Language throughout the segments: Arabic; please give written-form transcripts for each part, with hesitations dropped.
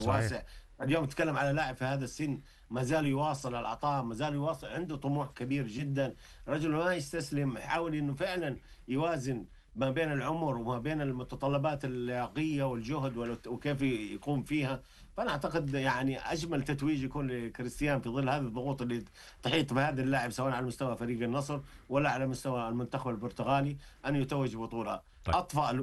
صحيح. واسع. اليوم نتكلم على لاعب في هذا السن ما زال يواصل العطاء، ما زال يواصل، عنده طموح كبير جدا. رجل ما يستسلم، يحاول انه فعلا يوازن ما بين العمر وما بين المتطلبات اللياقية والجهد وكيف يقوم فيها. فأنا أعتقد يعني أجمل تتويج يكون لكريستيان في ظل هذه الضغوط اللي تحيط بهذا اللاعب، سواء على مستوى فريق النصر ولا على مستوى المنتخب البرتغالي، أن يتوج بطولة. طيب.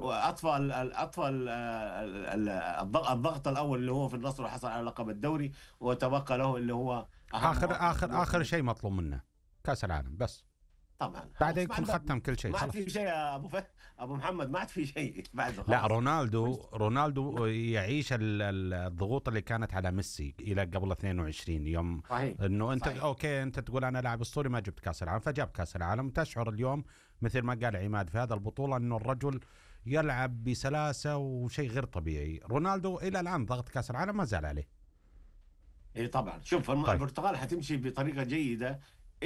الضغط الاول اللي هو في النصر وحصل على لقب الدوري، وتبقى له اللي هو اهم اخر مؤهل اخر اخر أمور. شيء مطلوب منه كاس العالم بس، طبعا بعدين خلاص، يكون ختم كل شيء ما عاد خلاص. في شيء يا ابو محمد، ما عاد في شيء بعد لا، خلاص. رونالدو يعيش الضغوط اللي كانت على ميسي الى قبل 22 يوم. صحيح. انه انت صحيح. اوكي، انت تقول انا لاعب اسطوري ما جبت كاس العالم، فجاب كاس العالم. تشعر اليوم مثل ما قال عماد في هذا البطوله انه الرجل يلعب بسلاسه وشيء غير طبيعي. رونالدو الى الان ضغط كاس العالم ما زال عليه. اي طبعا، شوف طيب. البرتغال حتمشي بطريقه جيده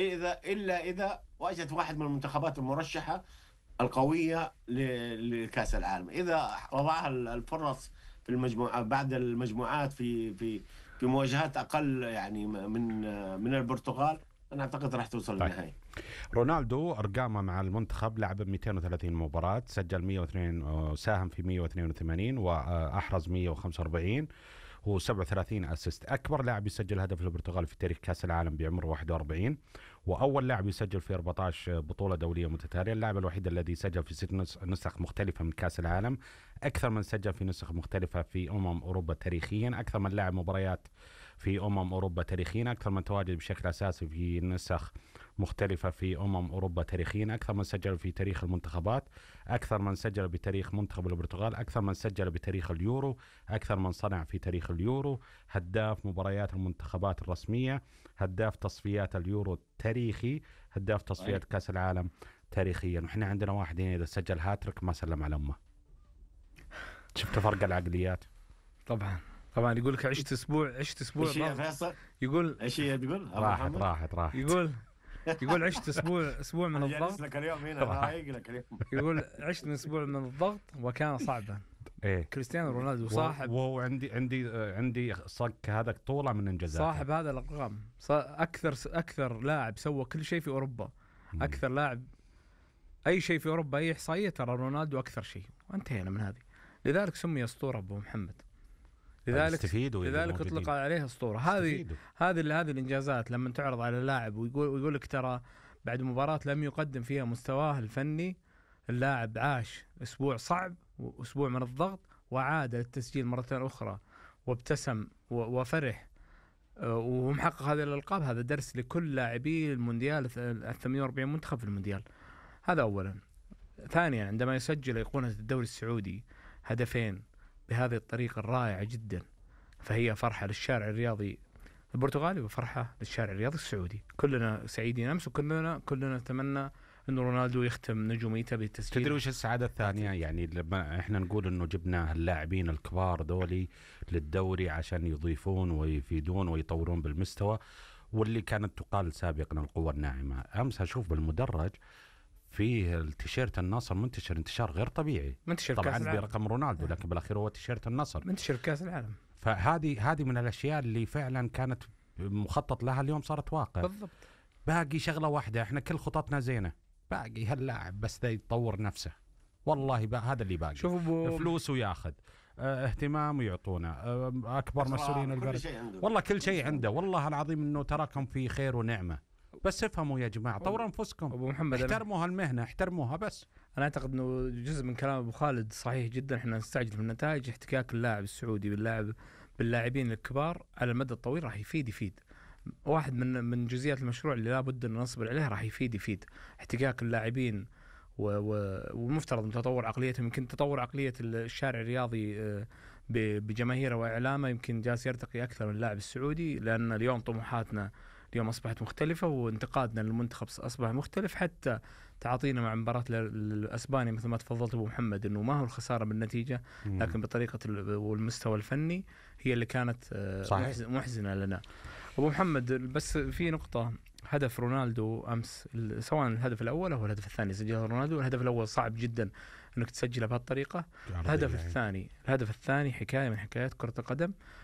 الا واجهت واحد من المنتخبات المرشحه القويه لكاس العالم. اذا وضعها الفرص في المجموعات، بعد المجموعات في مواجهات اقل يعني من البرتغال، انا اعتقد راح توصل طيب. للنهائي. رونالدو ارقامه مع المنتخب لعب 230 مباراة، سجل 102، ساهم في 182 واحرز 145 و37 اسيست. اكبر لاعب يسجل هدف للبرتغال في تاريخ كاس العالم بعمره 41، واول لاعب يسجل في 14 بطولة دولية متتالية. اللاعب الوحيد الذي سجل في 6 نسخ مختلفة من كاس العالم، اكثر من سجل في نسخ مختلفة في اوروبا تاريخيا، اكثر من لاعب مباريات في اوروبا تاريخيا، اكثر من تواجد بشكل اساسي في نسخ مختلفة في أوروبا تاريخيا، أكثر من سجل في تاريخ المنتخبات، أكثر من سجل بتاريخ منتخب البرتغال، أكثر من سجل بتاريخ اليورو، أكثر من صنع في تاريخ اليورو، هداف مباريات المنتخبات الرسمية، هداف تصفيات اليورو تاريخي، هداف تصفيات كأس العالم تاريخيا. وإحنا عندنا واحدين إذا سجل هاتريك ما سلم على أمه. شفت فرق العقليات؟ طبعا طبعا. يقول لك عشت اسبوع ايش يا فيصل؟ يقول ايش هي تقول أبو راحت محمد؟ راحت راحت. يقول عشت اسبوع من انا جالس الضغط. لك اليوم هنا، رايق لك اليوم. يقول عشت من اسبوع من الضغط وكان صعبا. إيه. كريستيانو رونالدو صاحب وهو عندي صك هذا طولة من انجازات. صاحب هذا الارقام، اكثر لاعب سوى كل شيء في اوروبا. اكثر لاعب اي شيء في اوروبا، اي احصائيه، ترى رونالدو اكثر شيء، وانتهينا من هذه. لذلك سمي اسطوره ابو محمد. لذلك اطلق عليه اسطوره. هذه الانجازات لما تعرض على لاعب ويقول لك ترى بعد مباراه لم يقدم فيها مستواه الفني، اللاعب عاش اسبوع صعب واسبوع من الضغط وعاد للتسجيل مره اخرى وابتسم وفرح ومحقق هذه الالقاب. هذا درس لكل لاعبي المونديال، 48 منتخب في المونديال. هذا اولا. ثانيا، عندما يسجل ايقونه الدوري السعودي هدفين بهذه الطريقة الرائعة جدا، فهي فرحة للشارع الرياضي البرتغالي وفرحة للشارع الرياضي السعودي. كلنا سعيدين أمس، وكلنا نتمنى أن رونالدو يختم نجوميته بالتسجيل. تدري وش السعادة الثانية؟ يعني لما احنا نقول انه جبنا اللاعبين الكبار ذولي للدوري عشان يضيفون ويفيدون ويطورون بالمستوى، واللي كانت تقال سابقا القوة الناعمة. امس اشوف بالمدرج فيه التيشيرت النصر منتشر انتشار غير طبيعي، منتشر طبعا كأس العالم برقم رونالدو، لكن بالاخير هو تيشيرت النصر منتشر كأس العالم. فهذه من الاشياء اللي فعلا كانت مخطط لها اليوم صارت واقع. بالضبط. باقي شغلة واحدة، احنا كل خططنا زينة، باقي هاللاعب بس ده يطور نفسه. والله هذا اللي باقي. شوفوا فلوس وياخذ، اهتمام ويعطونا، اكبر مسؤولين البلد. والله كل شيء عنده، والله العظيم انه تراكم في خير ونعمة. بس افهموا يا جماعة، طوروا انفسكم، ابو محمد، احترموا هالمهنة، احترموها. بس انا اعتقد انه جزء من كلام ابو خالد صحيح جدا. احنا نستعجل في النتائج. احتكاك اللاعب السعودي باللاعبين الكبار على المدى الطويل راح يفيد. واحد من جزئيات المشروع اللي لابد ان نصبر عليها، راح يفيد احتكاك اللاعبين والمفترض تطور عقليتهم. يمكن تطور عقلية الشارع الرياضي بجماهيره واعلامه يمكن جالس يرتقي اكثر من اللاعب السعودي، لان اليوم طموحاتنا اليوم أصبحت مختلفة، وانتقادنا للمنتخب أصبح مختلف. حتى تعاطينا مع مباراة الأسباني مثل ما تفضلت أبو محمد، أنه ما هو الخسارة بالنتيجة، لكن بطريقة والمستوى الفني هي اللي كانت محزنة لنا. أبو محمد، بس في نقطة، هدف رونالدو أمس، سواء الهدف الأول أو الهدف الثاني سجله رونالدو. الهدف الأول صعب جدا أنك تسجله بهالطريقة. الهدف الثاني حكاية من حكايات كرة القدم.